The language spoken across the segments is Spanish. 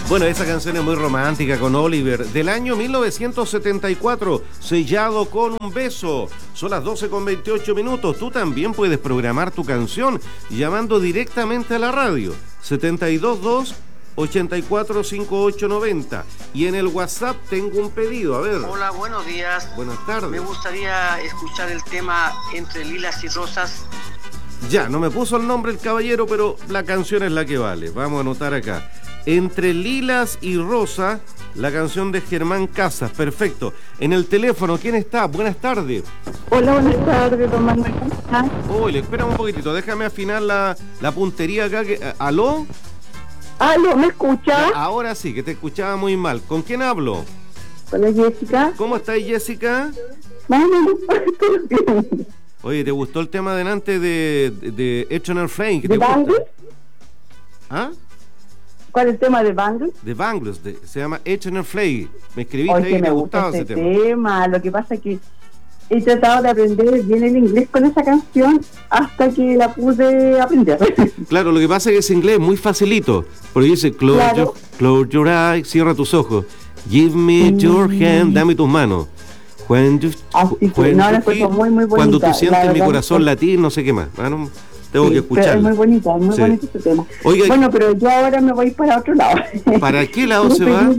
Bueno, esa canción es muy romántica con Oliver, del año 1974, Sellado con un beso. Son las 12:28. Tú también puedes programar tu canción llamando directamente a la radio, 722-845890. Y en el WhatsApp tengo un pedido, a ver. Hola, buenos días. Buenas tardes. Me gustaría escuchar el tema Entre Lilas y Rosas. Ya, no me puso el nombre el caballero, pero la canción es la que vale. Vamos a anotar acá. Entre Lilas y Rosa, la canción de Germán Casas. Perfecto. En el teléfono, ¿quién está? Buenas tardes. Hola, buenas tardes, don Manuel. ¿Cómo estás? Oye, espera un poquitito. Déjame afinar la puntería acá. ¿Aló? ¿Aló, me escucha? Ahora sí, que te escuchaba muy mal. ¿Con quién hablo? Hola, Jessica. ¿Cómo estás, Jessica? Oye, ¿te gustó el tema delante de Eternal Flame? ¿De Bangles? ¿Ah? ¿Cuál es el tema de Bangles? De Bangles, se llama Eternal Flame. Me escribiste ahí y me me gusta gustaba ese ese tema. Lo que pasa es que he tratado de aprender bien el inglés con esa canción hasta que la pude aprender. Claro, lo que pasa es que ese inglés es muy facilito. Porque dice, close your eyes, cierra tus ojos. Give me your hand, dame tus manos. Cuando tú sientes mi corazón latir, no sé qué más. Bueno, tengo que escucharlo. Es muy bonito este tema. Oiga, bueno, pero yo ahora me voy para otro lado. ¿Para qué lado se va?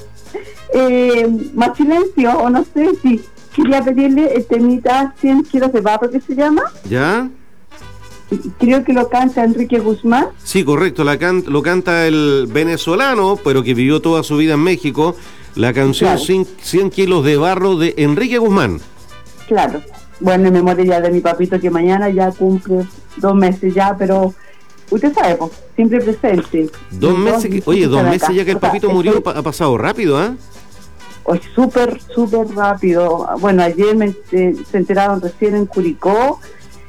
Más silencio, o no sé si quería pedirle el temita 100 kilos de barro, que se llama. ¿Ya? Creo que lo canta Enrique Guzmán. Sí, correcto, lo canta el venezolano, pero que vivió toda su vida en México. La canción 100 kilos de barro de Enrique Guzmán. Claro. Bueno, en memoria ya de mi papito, que mañana ya cumple 2 meses ya, pero usted sabe, pues, siempre presente. 2 meses, oye, 2 meses ya que el papito murió, ha pasado rápido, ¿ah? Hoy súper rápido. Bueno, ayer se enteraron recién en Curicó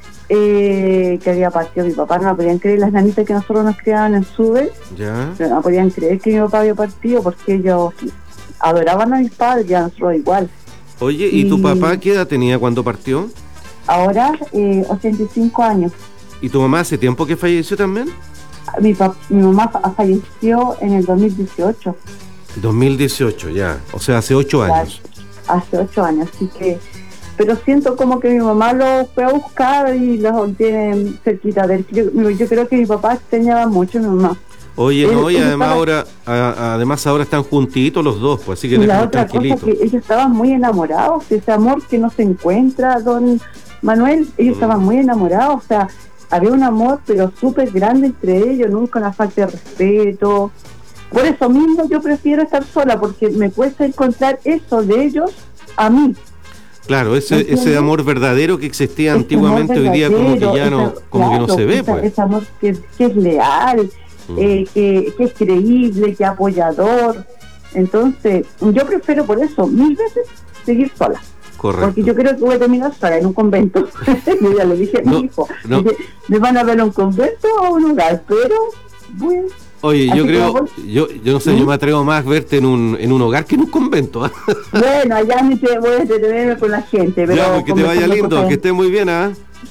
que había partido mi papá. No podían creer, las nanitas que nosotros nos criaban en Sube, no podían creer que mi papá había partido, porque ellos adoraban a mis padres y a nosotros igual. Oye, ¿y tu papá qué edad tenía cuando partió? Ahora 85 años. ¿Y tu mamá hace tiempo que falleció también? Mi mamá falleció en el 2018. 2018, ya, o sea, hace 8 años. Hace 8 años, así que... Pero siento como que mi mamá lo fue a buscar y los tiene cerquita de él. Yo creo que mi papá extrañaba mucho a mi mamá. Oye, no, y además ahora están juntitos los dos, pues, así que la otra cosa es que ellos estaban muy enamorados, ese amor que no se encuentra, don Manuel. Ellos estaban muy enamorados, o sea, había un amor pero súper grande entre ellos, nunca una falta de respeto. Por eso mismo yo prefiero estar sola, porque me cuesta encontrar eso de ellos a mí. Claro, ese amor verdadero que existía antiguamente, hoy día como que ya no, que no se ve, pues. Ese amor que es leal, que es creíble, que es apoyador. Entonces, yo prefiero por eso 1000 veces seguir sola. Correcto. Porque yo creo que voy a terminar sola en un convento. Yo ya le dije a mi hijo, me van a ver en un convento o un hogar, pero bueno. Oye, yo creo, yo no sé, yo me atrevo más a verte en un hogar que en un convento. Bueno, allá me voy a detenerme con la gente. Pero ya, que te vaya lindo, que esté muy bien, ¿ah?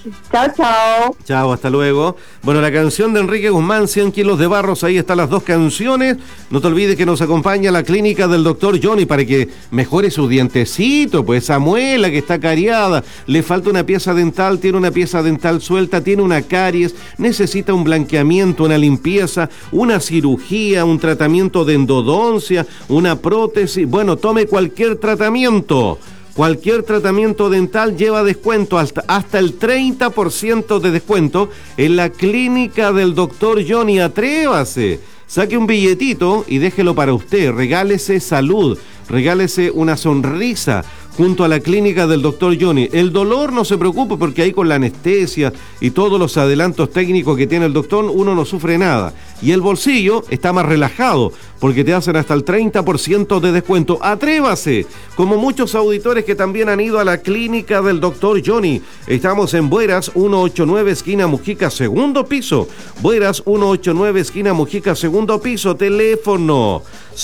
Chao. Chao, hasta luego. Bueno, la canción de Enrique Guzmán, 100 kilos de barros, ahí están las dos canciones. No te olvides que nos acompaña la clínica del doctor Johnny para que mejore su dientecito, pues esa muela que está cariada, le falta una pieza dental, tiene una pieza dental suelta, tiene una caries, necesita un blanqueamiento, una limpieza, una cirugía, un tratamiento de endodoncia, una prótesis. Bueno, tome cualquier tratamiento. Cualquier tratamiento dental lleva descuento hasta el 30% de descuento en la clínica del doctor Johnny. Atrévase, saque un billetito y déjelo para usted. Regálese salud, regálese una sonrisa junto a la clínica del doctor Johnny. El dolor no se preocupe, porque ahí con la anestesia y todos los adelantos técnicos que tiene el doctor uno no sufre nada. Y el bolsillo está más relajado porque te hacen hasta el 30% de descuento. Atrévase, como muchos auditores que también han ido a la clínica del doctor Johnny. Estamos en Bueras 189 esquina Mujica, segundo piso. Bueras 189 esquina Mujica, segundo piso. Teléfono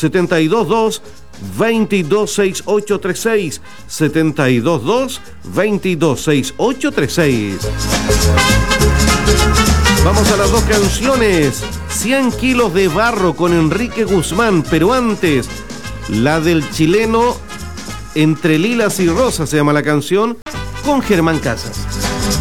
722-226836, 722-226836. Vamos a las dos canciones. 100 kilos de barro con Enrique Guzmán, pero antes, la del chileno Entre Lilas y Rosas se llama la canción, con Germán Casas.